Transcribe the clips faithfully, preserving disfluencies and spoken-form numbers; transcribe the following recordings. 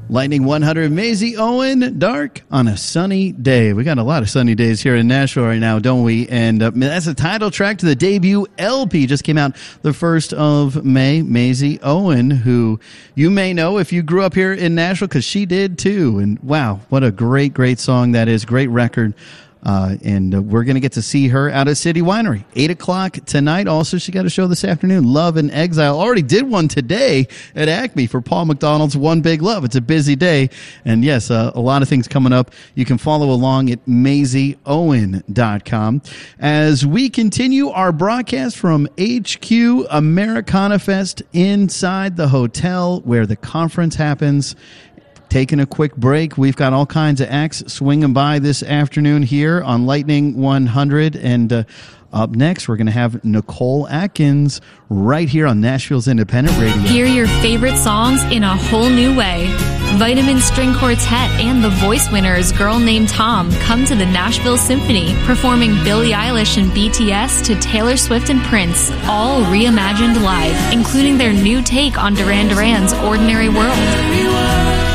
Lightning one hundred, Maisie Owen, Dark on a Sunny Day. We got a lot of sunny days here in Nashville right now, don't we? And uh, that's the title track to the debut L P. Just came out the first of May. Maisie Owen, who you may know if you grew up here in Nashville, because she did too. And wow, what a great, great song that is. Great record. Uh, and uh, we're going to get to see her out at City Winery, eight o'clock tonight. Also, she got a show this afternoon, Love in Exile. Already did one today at Acme for Paul McDonald's One Big Love. It's a busy day. And yes, uh, a lot of things coming up. You can follow along at Maisie Owen dot com. As we continue our broadcast from H Q Americana Fest inside the hotel where the conference happens. Taking a quick break. We've got all kinds of acts swinging by this afternoon here on Lightning one hundred. And uh, up next, we're going to have Nicole Atkins right here on Nashville's Independent Radio. Hear your favorite songs in a whole new way. Vitamin String Quartet and the Voice Winners, Girl Named Tom, come to the Nashville Symphony, performing Billie Eilish and B T S to Taylor Swift and Prince, all reimagined live, including their new take on Duran Duran's Ordinary World.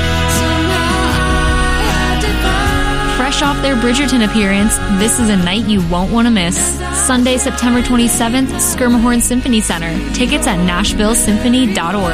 Fresh off their Bridgerton appearance, this is a night you won't want to miss. Sunday, September twenty-seventh, Skirmahorn Symphony Center. Tickets at nashville symphony dot org.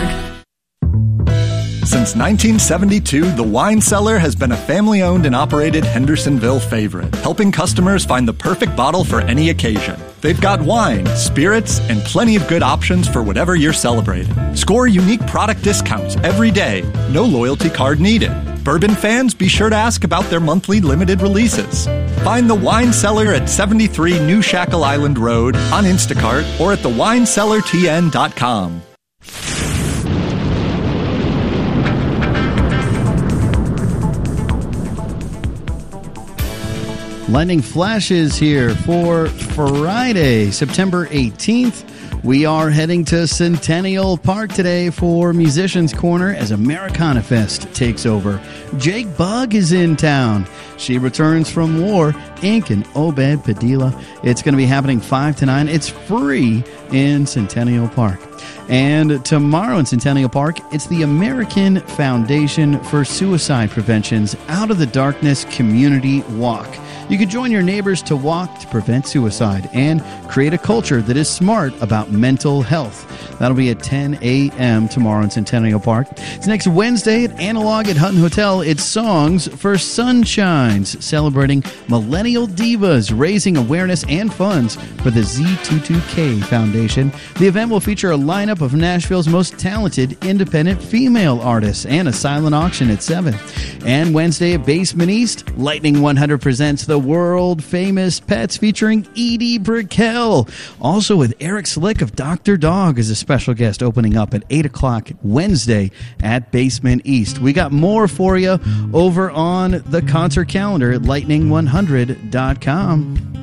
Since nineteen seventy-two, The Wine Cellar has been a family-owned and operated Hendersonville favorite, helping customers find the perfect bottle for any occasion. They've got wine, spirits, and plenty of good options for whatever you're celebrating. Score unique product discounts every day. No loyalty card needed. Bourbon fans, be sure to ask about their monthly limited releases. Find The Wine Cellar at seventy-three New Shackle Island Road, on Instacart, or at the wine cellar t n dot com. Lightning Flashes here for Friday, September eighteenth. We are heading to Centennial Park today for Musicians Corner as Americana Fest takes over. Jake Bugg is in town. She returns from War, Incorporated and Obed Padilla. It's going to be happening five to nine. It's free in Centennial Park. And tomorrow in Centennial Park, it's the American Foundation for Suicide Prevention's Out of the Darkness Community Walk. You can join your neighbors to walk to prevent suicide and create a culture that is smart about mental health. That'll be at ten a.m. tomorrow in Centennial Park. It's next Wednesday at Analog at Hutton Hotel. It's Songs for Sunshines, celebrating millennial divas, raising awareness and funds for the Z twenty-two K Foundation. The event will feature a lineup of Nashville's most talented independent female artists and a silent auction at seven. And Wednesday at Basement East, Lightning one hundred presents the world-famous Pets featuring Edie Brickell. Also with Eric Slick of Doctor Dog as a special guest, opening up at eight o'clock Wednesday at Basement East. We got more for you over on the concert calendar at lightning one hundred dot com.